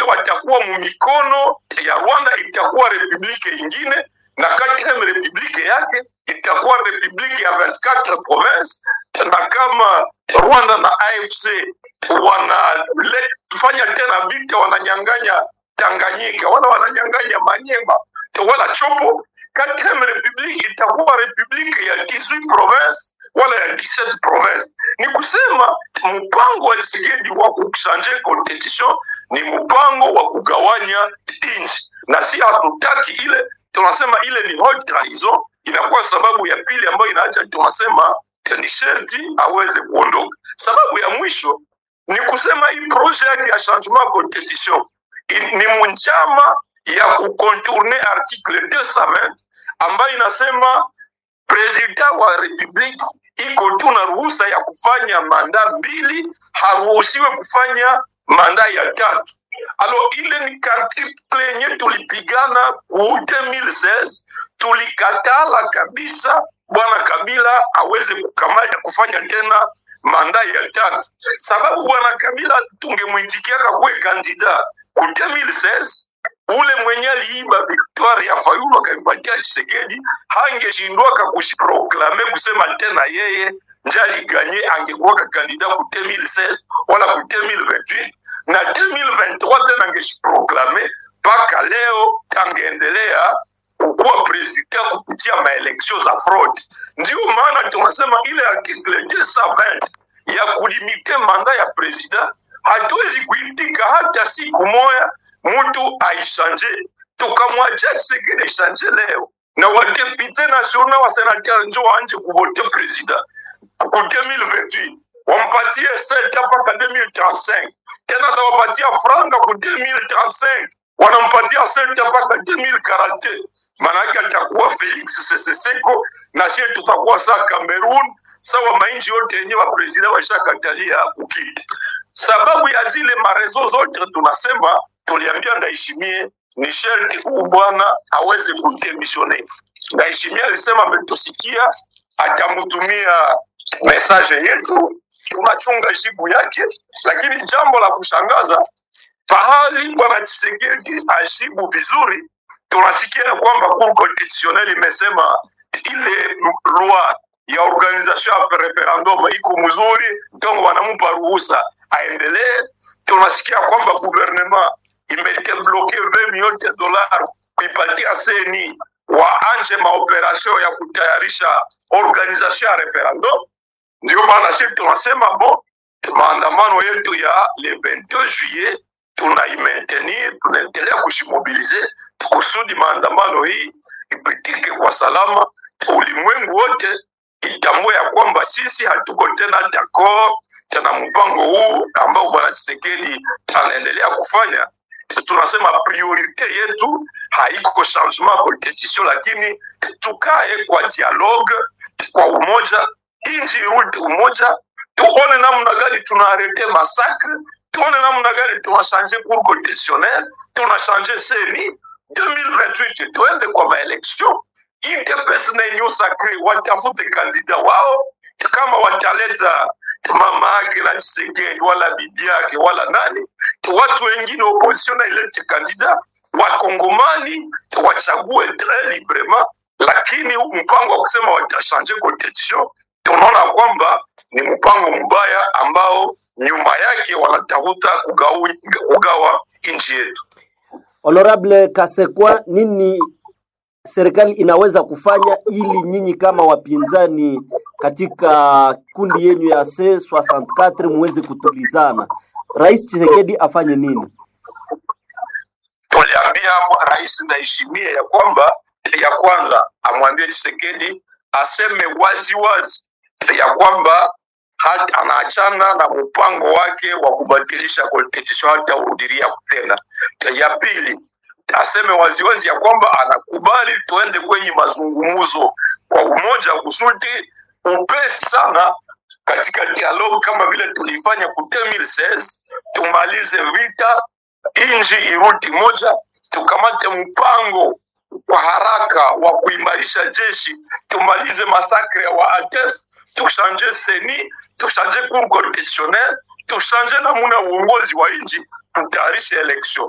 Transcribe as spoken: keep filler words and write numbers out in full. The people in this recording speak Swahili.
watakuwa mumikono ya Rwanda, itakuwa republike ingine, na quatrième republike yake itakuwa republike ya vingt-quatre provinces. Na kama Rwanda na A F C wanafanya tena vita, wananyanganya Tanganyika, wala wananyanganya Manyema wala Chopo, quatrième republike itakuwa republike ya dix-huit provinces wala ya dix-sept provinces. Ni kusema mpango wa Tshisekedi wa kuchanje constitution ni mpango wa kugawanya nchi, na si hatutaki ile. Tunasema ile ni haute trahison. Inakuwa sababu ya pili ambayo inaacha tunasema ni sherti aweze kuondoka. Sababu ya mwisho ni kusema hii projet yake ya changement constitution ni munjama ya kucontourner article deux cent vingt ambayo inasema president wa republique iko tu na ruhusa ya kufanya manda mbili, haruhusiwe kufanya manda ya tatu. Alo ile ni article yenye tulipigana ku deux mille seize, tulikatala kabisa Bwana Kabila aweze kukamata kufanya tena manda ya tatu. Sababu Bwana Kabila tungemwitikiaka kuwe kandida ku deux mille seize, ule mwenye aliiba victoire ya Fayulu akampatia Tshisekedi, hangeshindwaka kushiproklame kusema tena yeye njali ganye, angekuwa kandida ku deux mille seize wala ku deux mille vingt-huit, na deux mille vingt-trois tena angeshiproklame paka leo tangeendelea kukuwa president kupitia maeleksio za fraud. Ndio maana tunasema ile article deux cent vingt ya kulimite manda ya president hatuwezi kuitika hata siku moja mtu aishanje. Tukamwacha Tshisekedi ishanje leo, na wadepute national wa senateur njo waanje kuvote president ku deux mille vingt-huit, wampatie sept mpaka deux mille trente-cinq, tena na wapatia franga ku deux mille trente-cinq, wanampatia sept mpaka deux mille quarante. Manake atakuwa Felix Seseseko na sisi tutakuwa saa Cameroon, sawa mainji yote yenye wa president washakatalia kukiti. Sababu ya zile marezo zote tunasema tuliambia Ndayishimiye ni sherti huu bwana aweze kudemisione. Ndayishimiye alisema ametusikia, atamutumia message yetu, tunachunga jibu yake. Lakini jambo la kushangaza, pahali bwana Tshisekedi ajibu vizuri, tunasikia kwamba Cour constitutionnelle imesema ile loi ya organisation ya referendum iko mzuri, ndio wanamupa ruhusa aendelee. Tunasikia kwamba gouvernement imete bloqué vingt millions de dollars kuipatia seni waanje maoperation ya kutayarisha organisation ya referendum. Ndio maana sisi tunasema bo, maandamano yetu ya le vingt-deux juillet tunaimaintenir, tunaendelea kushimobilize kusudi maandamano hii ipitike kwa salama. Ulimwengu wote itambue ya kwamba sisi hatuko tena d'accord tena mpango huu ambao bwana Tshisekedi anaendelea kufanya. Tunasema priorite yetu haiko changement constitution, lakini tukae kwa dialogue, kwa umoja, inji rudi umoja, tuone namna gani tunaarete massacre, tuone namna gani tunachange cour constitutionnelle, tunachange seni. deux mille vingt-huit tuende kwa maelection, independence na inyo sacre, watafute kandida wao. Kama wataleta mama yake na Tshisekedi wala bibi yake wala nani, watu wengine opposition na ilete kandida, wakongomani wachague très librement. Lakini mpango wa kusema watachange constitution, tunaona kwamba ni mpango mbaya ambao nyuma yake wanatafuta kugawa, kugawa nchi yetu. Honorable Kasekwa, nini serikali inaweza kufanya ili nyinyi kama wapinzani katika kundi yenu ya C soixante-quatre muweze kutulizana? Rais Tshisekedi afanye nini? Tuliambia Rais Ndayishimiye ya kwamba ya kwanza amwambie Tshisekedi aseme wazi wazi ya kwamba hata anaachana na mpango wake wa kubadilisha constitution, hata urudilia tena. Ya pili aseme wazi wazi ya kwamba anakubali tuende kwenye mazungumzo kwa umoja kusudi upesi sana katika dialogue kama vile tulifanya ku deux mille seize, tumalize vita, inji irudi moja, tukamate mpango kwa haraka wa kuimarisha jeshi, tumalize masakre wa Ates, tushanje seni, tushanje cour constitutionnelle, tushanje namuna uongozi wa inji, tutayarishe election.